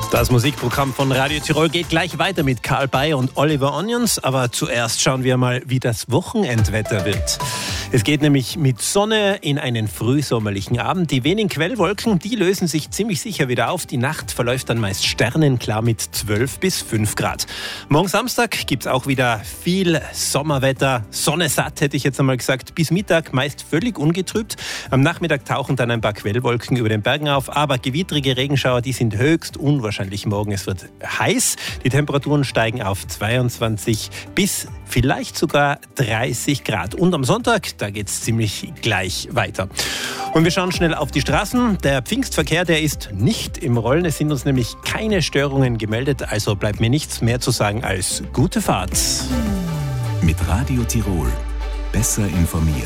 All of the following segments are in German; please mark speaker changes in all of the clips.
Speaker 1: Das Musikprogramm von Radio Tirol geht gleich weiter mit Karl Bay und Oliver Onions. Aber zuerst schauen wir mal, wie das Wochenendwetter wird. Es geht nämlich mit Sonne in einen frühsommerlichen Abend. Die wenigen Quellwolken, die lösen sich ziemlich sicher wieder auf. Die Nacht verläuft dann meist sternenklar mit 12 bis 5 Grad. Morgen Samstag gibt es auch wieder viel Sommerwetter. Sonne satt, hätte ich jetzt einmal gesagt. Bis Mittag meist völlig ungetrübt. Am Nachmittag tauchen dann ein paar Quellwolken über den Bergen auf. Aber gewittrige Regenschauer, die sind höchst unwahrscheinlich morgen. Es wird heiß. Die Temperaturen steigen auf 22 bis vielleicht sogar 30 Grad. Und am Sonntag, da geht es ziemlich gleich weiter. Und wir schauen schnell auf die Straßen. Der Pfingstverkehr, der ist nicht im Rollen. Es sind uns nämlich keine Störungen gemeldet. Also bleibt mir nichts mehr zu sagen als gute Fahrt.
Speaker 2: Mit Radio Tirol besser informiert.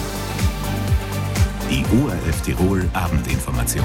Speaker 2: Die ORF Tirol Abendinformation.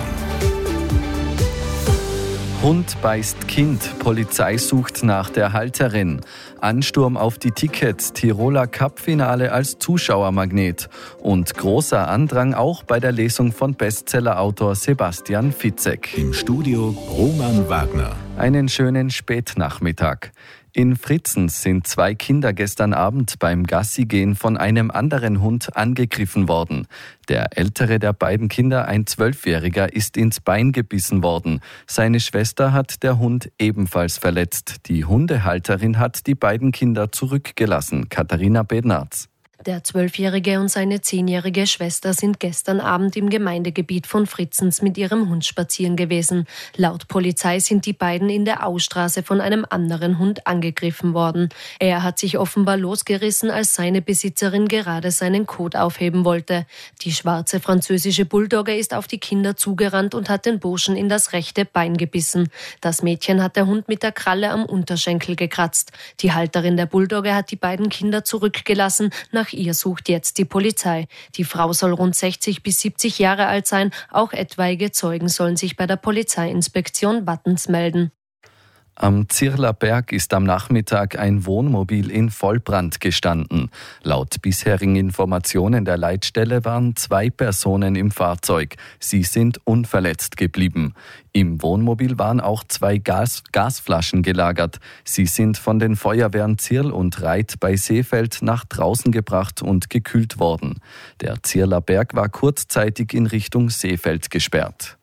Speaker 3: Hund beißt Kind, Polizei sucht nach der Halterin. Ansturm auf die Tickets, Tiroler Cup-Finale als Zuschauermagnet. Und großer Andrang auch bei der Lesung von Bestsellerautor Sebastian Fitzek.
Speaker 2: Im Studio Roman Wagner.
Speaker 3: Einen schönen Spätnachmittag. In Fritzens sind 2 Kinder gestern Abend beim Gassigehen von einem anderen Hund angegriffen worden. Der ältere der beiden Kinder, ein 12-Jähriger, ist ins Bein gebissen worden. Seine Schwester hat der Hund ebenfalls verletzt. Die Hundehalterin hat die beiden Kinder zurückgelassen. Katharina Bednarz.
Speaker 4: Der 12-Jährige und seine 10-jährige Schwester sind gestern Abend im Gemeindegebiet von Fritzens mit ihrem Hund spazieren gewesen. Laut Polizei sind die beiden in der Austraße von einem anderen Hund angegriffen worden. Er hat sich offenbar losgerissen, als seine Besitzerin gerade seinen Kot aufheben wollte. Die schwarze französische Bulldogge ist auf die Kinder zugerannt und hat den Burschen in das rechte Bein gebissen. Das Mädchen hat der Hund mit der Kralle am Unterschenkel gekratzt. Die Halterin der Bulldogge hat die beiden Kinder zurückgelassen. Nach ihr sucht jetzt die Polizei. Die Frau soll rund 60 bis 70 Jahre alt sein. Auch etwaige Zeugen sollen sich bei der Polizeiinspektion Wattens melden.
Speaker 3: Am Zirler Berg ist am Nachmittag ein Wohnmobil in Vollbrand gestanden. Laut bisherigen Informationen der Leitstelle waren 2 Personen im Fahrzeug. Sie sind unverletzt geblieben. Im Wohnmobil waren auch 2 Gasflaschen gelagert. Sie sind von den Feuerwehren Zirl und Reit bei Seefeld nach draußen gebracht und gekühlt worden. Der Zirler Berg war kurzzeitig in Richtung Seefeld gesperrt.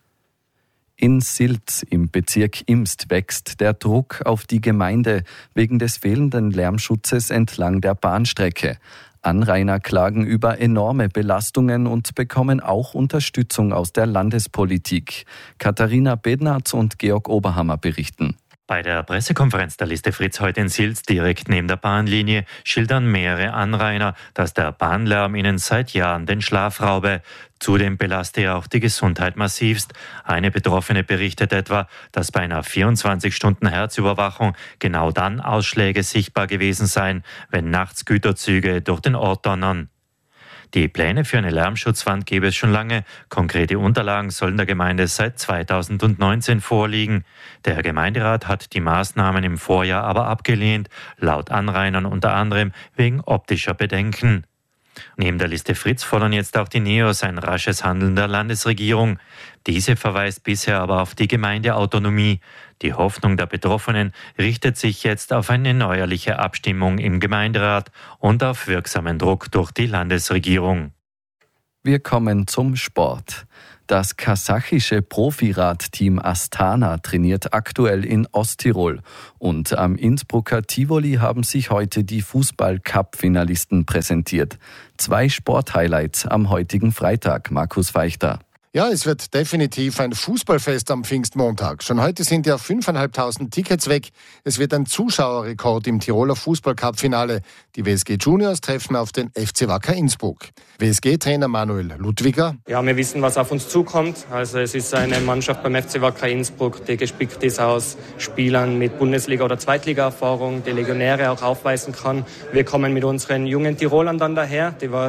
Speaker 3: In Silz im Bezirk Imst wächst der Druck auf die Gemeinde wegen des fehlenden Lärmschutzes entlang der Bahnstrecke. Anrainer klagen über enorme Belastungen und bekommen auch Unterstützung aus der Landespolitik. Katharina Bednarz und Georg Oberhammer berichten.
Speaker 5: Bei der Pressekonferenz der Liste Fritz heute in Silz, direkt neben der Bahnlinie, schildern mehrere Anrainer, dass der Bahnlärm ihnen seit Jahren den Schlaf raube. Zudem belaste er auch die Gesundheit massivst. Eine Betroffene berichtet etwa, dass bei einer 24-Stunden-Herzüberwachung genau dann Ausschläge sichtbar gewesen seien, wenn nachts Güterzüge durch den Ort donnern. Die Pläne für eine Lärmschutzwand gäbe es schon lange. Konkrete Unterlagen sollen der Gemeinde seit 2019 vorliegen. Der Gemeinderat hat die Maßnahmen im Vorjahr aber abgelehnt, laut Anrainern unter anderem wegen optischer Bedenken. Neben der Liste Fritz fordern jetzt auch die NEOS ein rasches Handeln der Landesregierung. Diese verweist bisher aber auf die Gemeindeautonomie. Die Hoffnung der Betroffenen richtet sich jetzt auf eine neuerliche Abstimmung im Gemeinderat und auf wirksamen Druck durch die Landesregierung.
Speaker 3: Wir kommen zum Sport. Das kasachische Profiradteam Astana trainiert aktuell in Osttirol. Und am Innsbrucker Tivoli haben sich heute die Fußball-Cup-Finalisten präsentiert. 2 Sporthighlights am heutigen Freitag. Markus Feichter.
Speaker 6: Ja, es wird definitiv ein Fußballfest am Pfingstmontag. Schon heute sind ja 5.500 Tickets weg. Es wird ein Zuschauerrekord im Tiroler Fußball-Cup-Finale. Die WSG Juniors treffen auf den FC Wacker Innsbruck. WSG-Trainer Manuel Ludwiger.
Speaker 7: Ja, wir wissen, was auf uns zukommt. Also es ist eine Mannschaft beim FC Wacker Innsbruck, die gespickt ist aus Spielern mit Bundesliga- oder Zweitliga-Erfahrung, die Legionäre auch aufweisen kann. Wir kommen mit unseren jungen Tirolern dann daher, die was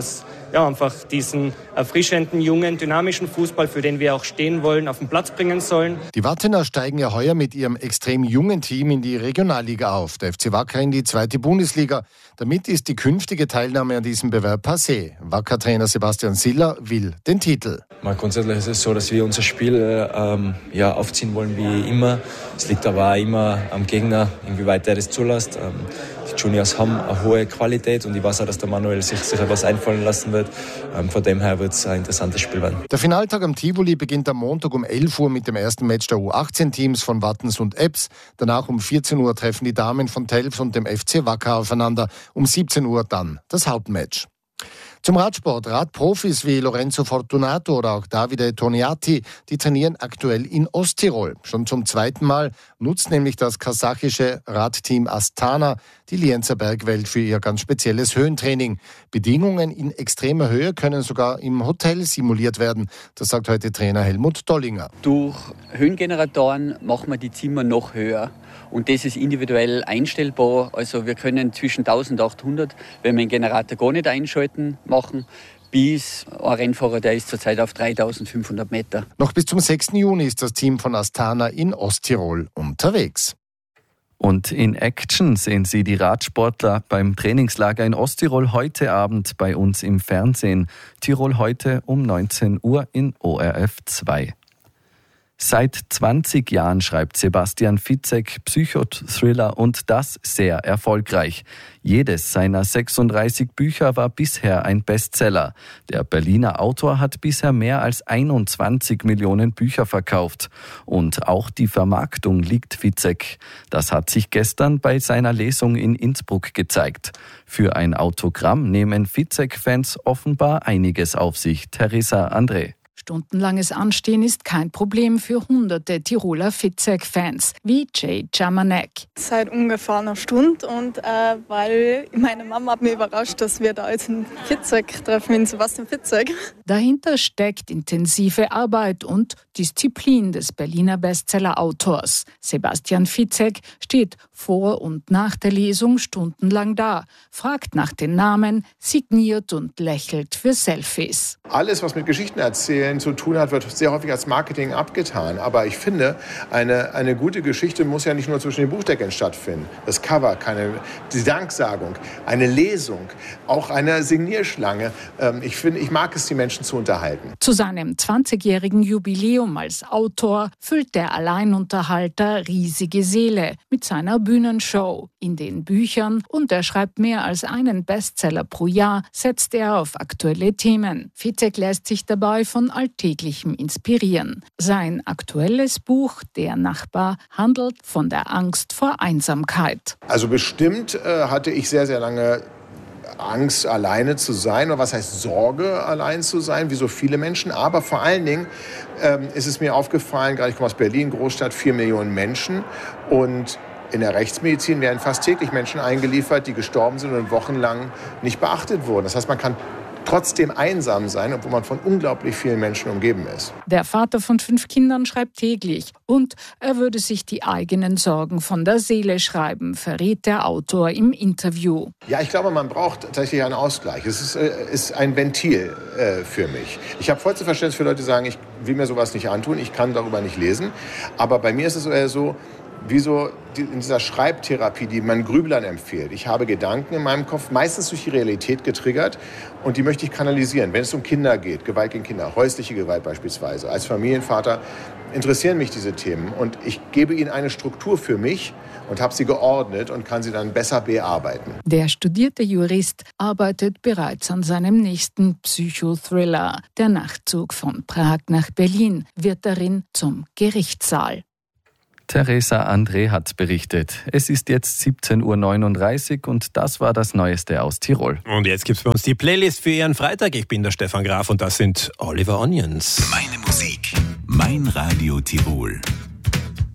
Speaker 7: einfach diesen erfrischenden, jungen, dynamischen Fußball, für den wir auch stehen wollen, auf den Platz bringen sollen.
Speaker 6: Die Wattener steigen ja heuer mit ihrem extrem jungen Team in die Regionalliga auf. Der FC Wacker in die 2. Bundesliga. Damit ist die künftige Teilnahme an diesem Bewerb passé. Wacker-Trainer Sebastian Siller will den Titel.
Speaker 8: Grundsätzlich ist es so, dass wir unser Spiel aufziehen wollen wie immer. Es liegt aber auch immer am Gegner, inwieweit er das zulässt. Die Juniors haben eine hohe Qualität und ich weiß auch, dass der Manuel sich sicher was einfallen lassen wird. Von dem her wird es ein interessantes Spiel werden.
Speaker 6: Der Finaltag am Tivoli beginnt am Montag um 11 Uhr mit dem ersten Match der U18-Teams von Wattens und Ebbs. Danach um 14 Uhr treffen die Damen von Telfs und dem FC Wacker aufeinander. Um 17 Uhr dann das Hauptmatch. Zum Radsport. Radprofis wie Lorenzo Fortunato oder auch Davide Toniati, die trainieren aktuell in Osttirol. Schon zum 2. Mal nutzt nämlich das kasachische Radteam Astana die Lienzer Bergwelt für ihr ganz spezielles Höhentraining. Bedingungen in extremer Höhe können sogar im Hotel simuliert werden. Das sagt heute Trainer Helmut Dollinger.
Speaker 9: Durch Höhengeneratoren machen wir die Zimmer noch höher. Und das ist individuell einstellbar. Also wir können zwischen 1800, wenn wir den Generator gar nicht einschalten, machen, bis ein Rennfahrer, der ist zurzeit auf 3500 Meter.
Speaker 6: Noch bis zum 6. Juni ist das Team von Astana in Osttirol unterwegs.
Speaker 3: Und in Action sehen Sie die Radsportler beim Trainingslager in Osttirol heute Abend bei uns im Fernsehen. Tirol heute um 19 Uhr in ORF 2. Seit 20 Jahren schreibt Sebastian Fitzek Psychothriller und das sehr erfolgreich. Jedes seiner 36 Bücher war bisher ein Bestseller. Der Berliner Autor hat bisher mehr als 21 Millionen Bücher verkauft. Und auch die Vermarktung liegt Fitzek. Das hat sich gestern bei seiner Lesung in Innsbruck gezeigt. Für ein Autogramm nehmen Fitzek-Fans offenbar einiges auf sich. Theresa André.
Speaker 10: Stundenlanges Anstehen ist kein Problem für hunderte Tiroler Fitzek-Fans, wie Jay Jamanek.
Speaker 11: Seit ungefähr einer Stunde und weil meine Mama hat mich überrascht, dass wir da jetzt einen Fitzek treffen, in Sebastian Fitzek.
Speaker 10: Dahinter steckt intensive Arbeit und Disziplin des Berliner Bestseller-Autors. Sebastian Fitzek steht vor und nach der Lesung stundenlang da, fragt nach den Namen, signiert und lächelt für Selfies.
Speaker 12: Alles, was mit Geschichten erzählen zu tun hat, wird sehr häufig als Marketing abgetan. Aber ich finde, eine gute Geschichte muss ja nicht nur zwischen den Buchdeckeln stattfinden. Das Cover, die Danksagung, eine Lesung, auch eine Signierschlange. Ich mag es, die Menschen zu unterhalten.
Speaker 10: Zu seinem 20-jährigen Jubiläum als Autor füllt der Alleinunterhalter riesige Seele mit seiner Bühnenshow. In den Büchern, und er schreibt mehr als einen Bestseller pro Jahr, setzt er auf aktuelle Themen. Fitzek lässt sich dabei von Alltäglichem inspirieren. Sein aktuelles Buch, Der Nachbar, handelt von der Angst vor Einsamkeit.
Speaker 12: Also bestimmt hatte ich sehr, sehr lange Angst, alleine zu sein. Oder was heißt Sorge, allein zu sein, wie so viele Menschen. Aber vor allen Dingen ist es mir aufgefallen, gerade ich komme aus Berlin, Großstadt, 4 Millionen Menschen. Und in der Rechtsmedizin werden fast täglich Menschen eingeliefert, die gestorben sind und wochenlang nicht beachtet wurden. Das heißt, man kann trotzdem einsam sein, obwohl man von unglaublich vielen Menschen umgeben ist.
Speaker 10: Der Vater von 5 Kindern schreibt täglich und er würde sich die eigenen Sorgen von der Seele schreiben, verrät der Autor im Interview.
Speaker 12: Ja, ich glaube, man braucht tatsächlich einen Ausgleich. Es ist ein Ventil für mich. Ich habe vollstes Verständnis für Leute, die sagen, ich will mir sowas nicht antun, ich kann darüber nicht lesen. Aber bei mir ist es eher so, wie so in dieser Schreibtherapie, die man Grüblern empfiehlt. Ich habe Gedanken in meinem Kopf, meistens durch die Realität getriggert und die möchte ich kanalisieren. Wenn es um Kinder geht, Gewalt gegen Kinder, häusliche Gewalt beispielsweise. Als Familienvater interessieren mich diese Themen und ich gebe ihnen eine Struktur für mich und habe sie geordnet und kann sie dann besser bearbeiten.
Speaker 10: Der studierte Jurist arbeitet bereits an seinem nächsten Psychothriller. Der Nachtzug von Prag nach Berlin wird darin zum Gerichtssaal.
Speaker 3: Theresa André hat berichtet. Es ist jetzt 17.39 Uhr und das war das Neueste aus Tirol.
Speaker 1: Und jetzt gibt es bei uns die Playlist für Ihren Freitag. Ich bin der Stefan Graf und das sind Oliver Onions.
Speaker 2: Meine Musik, mein Radio Tirol.